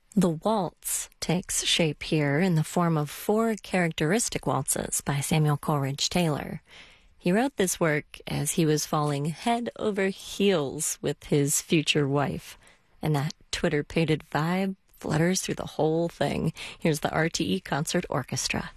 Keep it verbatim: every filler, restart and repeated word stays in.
The waltz takes shape here in the form of four characteristic waltzes by Samuel Coleridge Taylor. He wrote this work as he was falling head over heels with his future wife, and that Twitter-pated vibe flutters through the whole thing. Here's the R T E Concert Orchestra.